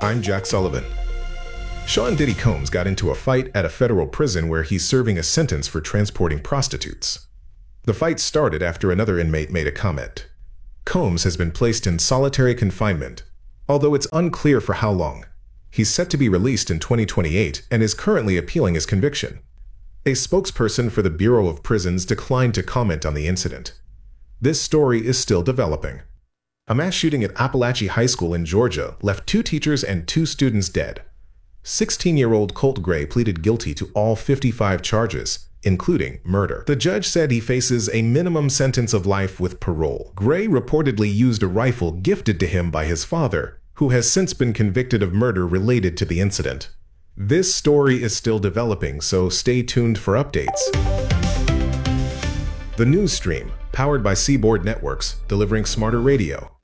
I'm Jack Sullivan. Sean Diddy Combs got into a fight at a federal prison where he's serving a sentence for transporting prostitutes. The fight started after another inmate made a comment. Combs has been placed in solitary confinement, although it's unclear for how long. He's set to be released in 2028 and is currently appealing his conviction. A spokesperson for the Bureau of Prisons declined to comment on the incident. This story is still developing. A mass shooting at Apalachee High School in Georgia left 2 teachers and 2 students dead. 16-year-old Colt Gray pleaded guilty to all 55 charges, including murder. The judge said he faces a minimum sentence of life with parole. Gray reportedly used a rifle gifted to him by his father, who has since been convicted of murder related to the incident. This story is still developing, so stay tuned for updates. The News Stream, powered by Seaboard Networks, delivering smarter radio.